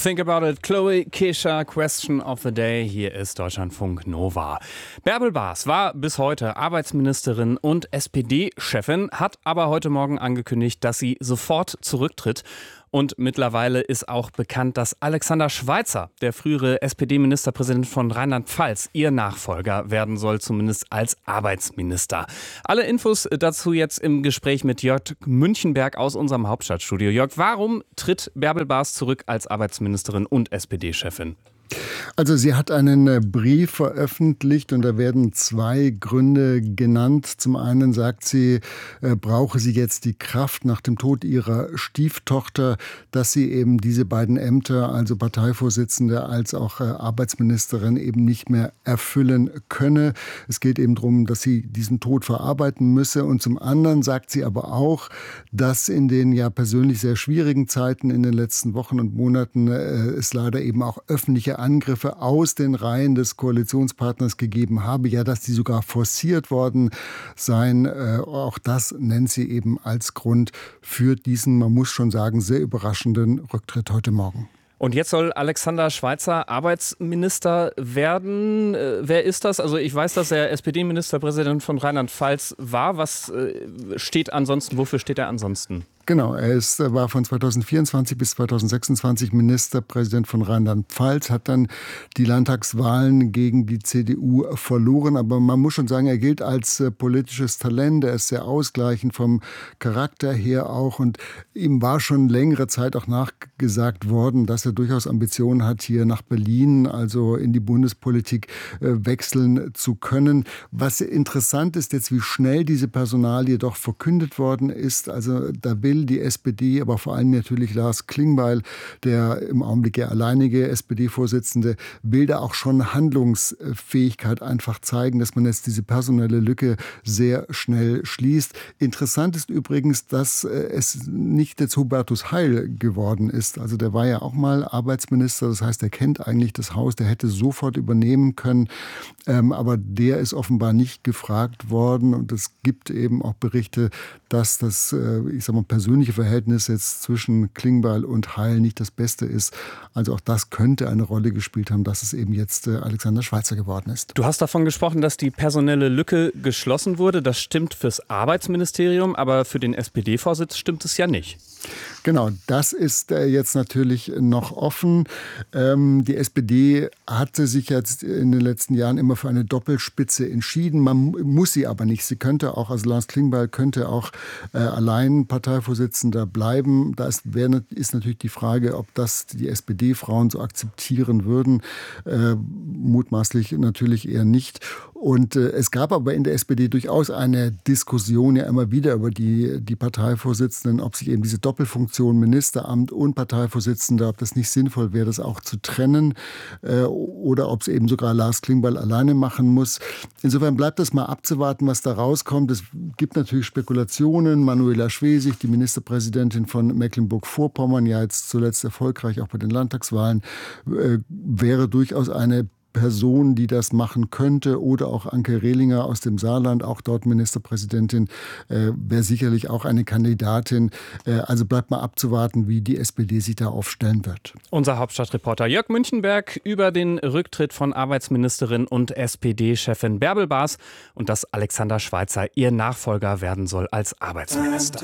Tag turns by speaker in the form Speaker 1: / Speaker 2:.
Speaker 1: Think About It, Chloe Kesha, Question of the Day. Hier ist Deutschlandfunk Nova. Bärbel Baas war bis heute Arbeitsministerin und SPD-Chefin, hat aber heute Morgen angekündigt, dass sie sofort zurücktritt. Und mittlerweile ist auch bekannt, dass Alexander Schweitzer, der frühere SPD-Ministerpräsident von Rheinland-Pfalz, ihr Nachfolger werden soll, zumindest als Arbeitsminister. Alle Infos dazu jetzt im Gespräch mit Jörg Münchenberg aus unserem Hauptstadtstudio. Jörg, warum tritt Bärbel Baas zurück als Arbeitsministerin und SPD-Chefin?
Speaker 2: Also sie hat einen Brief veröffentlicht und da werden zwei Gründe genannt. Zum einen sagt sie, brauche sie jetzt die Kraft nach dem Tod ihrer Stieftochter, dass sie eben diese beiden Ämter, also Parteivorsitzende als auch Arbeitsministerin, eben nicht mehr erfüllen könne. Es geht eben darum, dass sie diesen Tod verarbeiten müsse. Und zum anderen sagt sie aber auch, dass in den ja persönlich sehr schwierigen Zeiten in den letzten Wochen und Monaten es leider eben auch öffentliche Angriffe aus den Reihen des Koalitionspartners gegeben habe, ja, dass die sogar forciert worden seien. Auch das nennt sie eben als Grund für diesen, man muss schon sagen, sehr überraschenden Rücktritt heute Morgen.
Speaker 1: Und jetzt soll Alexander Schweitzer Arbeitsminister werden. Wer ist das? Also ich weiß, dass er SPD-Ministerpräsident von Rheinland-Pfalz war. Was steht ansonsten? Wofür steht er ansonsten?
Speaker 2: Genau, er war von 2024 bis 2026 Ministerpräsident von Rheinland-Pfalz, hat dann die Landtagswahlen gegen die CDU verloren. Aber man muss schon sagen, er gilt als politisches Talent. Er ist sehr ausgleichend vom Charakter her auch. Und ihm war schon längere Zeit auch nachgesagt worden, dass er durchaus Ambitionen hat, hier nach Berlin, also in die Bundespolitik wechseln zu können. Was interessant ist jetzt, wie schnell diese Personalie doch verkündet worden ist. Also da will die SPD, aber vor allem natürlich Lars Klingbeil, der im Augenblick ja alleinige SPD-Vorsitzende, will da auch schon Handlungsfähigkeit einfach zeigen, dass man jetzt diese personelle Lücke sehr schnell schließt. Interessant ist übrigens, dass es nicht jetzt Hubertus Heil geworden ist. Also der war ja auch mal Arbeitsminister, das heißt, er kennt eigentlich das Haus, der hätte sofort übernehmen können, aber der ist offenbar nicht gefragt worden und es gibt eben auch Berichte, dass das, ich sag mal, persönliche Verhältnis jetzt zwischen Klingbeil und Heil nicht das Beste ist. Also auch das könnte eine Rolle gespielt haben, dass es eben jetzt Alexander Schweitzer geworden ist.
Speaker 1: Du hast davon gesprochen, dass die personelle Lücke geschlossen wurde. Das stimmt fürs Arbeitsministerium, aber für den SPD-Vorsitz stimmt es ja nicht.
Speaker 2: Genau, das ist jetzt natürlich noch offen. Die SPD hatte sich jetzt in den letzten Jahren immer für eine Doppelspitze entschieden. Man muss sie aber nicht. Sie könnte auch, also Lars Klingbeil könnte auch allein Parteivorsitzender bleiben. Da ist natürlich die Frage, ob das die SPD-Frauen so akzeptieren würden. Mutmaßlich natürlich eher nicht. Und es gab aber in der SPD durchaus eine Diskussion ja immer wieder über die Parteivorsitzenden, ob sich eben diese Doppelfunktion Ministeramt und Parteivorsitzender, ob das nicht sinnvoll wäre, das auch zu trennen oder ob es eben sogar Lars Klingbeil alleine machen muss. Insofern bleibt das mal abzuwarten, was da rauskommt. Es gibt natürlich Spekulationen. Manuela Schwesig, die Ministerpräsidentin von Mecklenburg-Vorpommern, ja jetzt zuletzt erfolgreich auch bei den Landtagswahlen, wäre durchaus eine Person, die das machen könnte, oder auch Anke Rehlinger aus dem Saarland, auch dort Ministerpräsidentin, wäre sicherlich auch eine Kandidatin. Also bleibt mal abzuwarten, wie die SPD sich da aufstellen wird.
Speaker 1: Unser Hauptstadtreporter Jörg Münchenberg über den Rücktritt von Arbeitsministerin und SPD-Chefin Bärbel Baas und dass Alexander Schweitzer ihr Nachfolger werden soll als Arbeitsminister.